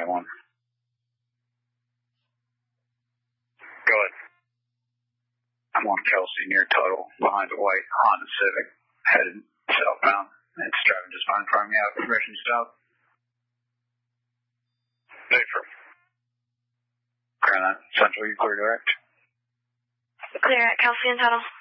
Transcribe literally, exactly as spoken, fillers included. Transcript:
twenty-one. Go ahead. I'm on Kelsey near Tuttle, behind a white Honda Civic, headed southbound. It's driving just fine in front of me. I have permission to stop. Affirm. Clear that. Central, you clear direct? Clear at Kelsey and Tuttle.